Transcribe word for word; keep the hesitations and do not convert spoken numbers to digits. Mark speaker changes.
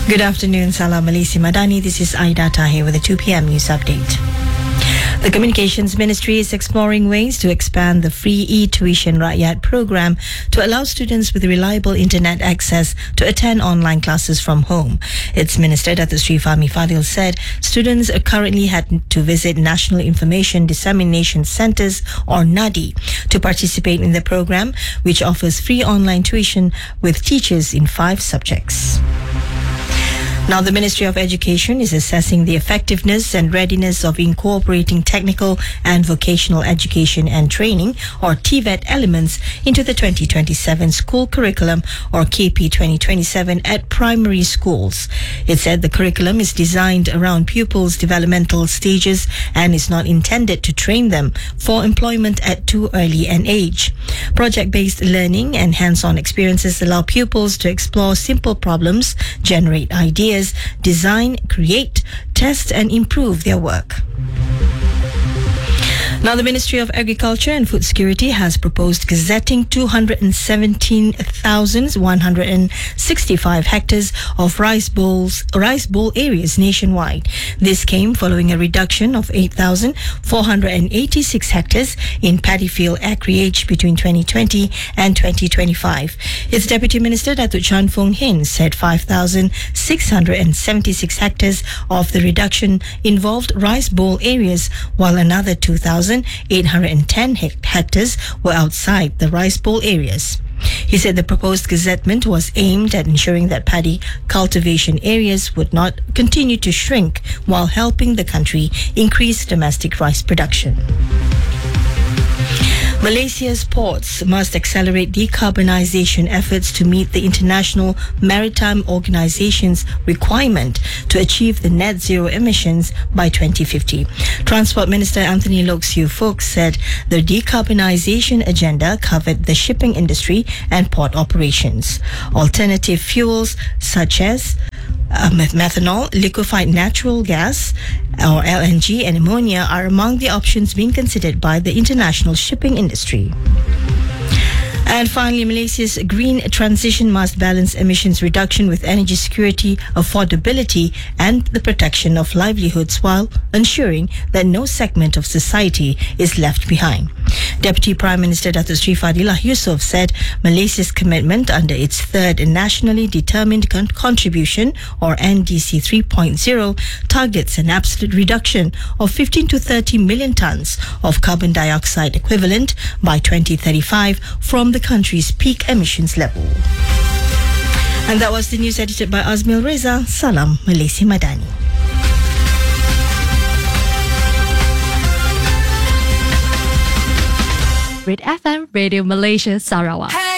Speaker 1: Good afternoon, Salam Malaysia Madani. This is Aida Tahir with a two p.m. news update. The Communications Ministry is exploring ways to expand the free e-tuition Rakyat program to allow students with reliable internet access to attend online classes from home. Its Minister Datuk Sri Fahmi Fadil said students currently had to visit National Information Dissemination Centres or NADI to participate in the program, which offers free online tuition with teachers in five subjects. Now, the Ministry of Education is assessing the effectiveness and readiness of incorporating technical and vocational education and training, or T V E T, elements into the twenty twenty-seven school curriculum, or K P twenty twenty-seven, at primary schools. It said the curriculum is designed around pupils' developmental stages and is not intended to train them for employment at too early an age. Project-based learning and hands-on experiences allow pupils to explore simple problems, generate ideas, design, create, test and improve their work. Now, the Ministry of Agriculture and Food Security has proposed gazetting two hundred seventeen thousand one hundred sixty-five hectares of rice bowls, rice bowl areas nationwide. This came following a reduction of eight thousand four hundred eighty-six hectares in paddy field acreage between twenty twenty and twenty twenty-five. Its Deputy Minister Datuk Chan Fong Hin said five thousand six hundred seventy-six hectares of the reduction involved rice bowl areas, while another two thousand eight hundred ten hectares were outside the rice bowl areas. He said the proposed gazettement was aimed at ensuring that paddy cultivation areas would not continue to shrink while helping the country increase domestic rice production. Malaysia's ports must accelerate decarbonization efforts to meet the International Maritime Organization's requirement to achieve the net zero emissions by twenty fifty. Transport Minister Anthony Loke Siu Fook said the decarbonization agenda covered the shipping industry and port operations. Alternative fuels such as Uh, methanol, liquefied natural gas, or L N G, and ammonia are among the options being considered by the international shipping industry. And finally, Malaysia's green transition must balance emissions reduction with energy security, affordability, and the protection of livelihoods while ensuring that no segment of society is left behind. Deputy Prime Minister Datuk Sri Fadilah Yusof said Malaysia's commitment under its third Nationally Determined Con- Contribution, or N D C three point oh, targets an absolute reduction of fifteen to thirty million tons of carbon dioxide equivalent by twenty thirty-five from the country's peak emissions level. And that was the news edited by Azmil Reza. Salam Malaysia Madani.
Speaker 2: Red F M Radio Malaysia Sarawak.